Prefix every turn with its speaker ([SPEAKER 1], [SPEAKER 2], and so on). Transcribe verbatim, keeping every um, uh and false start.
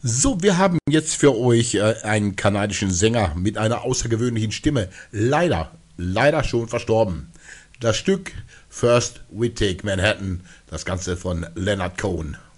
[SPEAKER 1] So, wir haben jetzt für euch äh, einen kanadischen Sänger mit einer außergewöhnlichen Stimme. Leider, leider schon verstorben. Das Stück First We Take Manhattan, das Ganze von Leonard Cohen.